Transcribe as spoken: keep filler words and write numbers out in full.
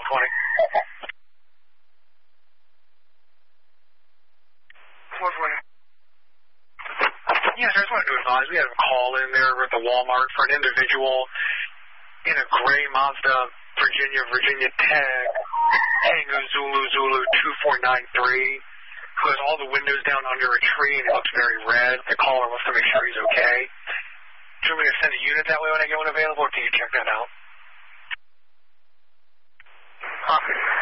twenty. four twenty. Yes, I just wanted to advise, we had a call in there at the Walmart for an individual in a gray Mazda, Virginia, Virginia Tech, Tango Zulu Zulu two four nine three, who has all the windows down under a tree and it looks very red. The caller wants to make sure he's okay. Do you want me to send a unit that way when I get one available, or can you check that out? Copy.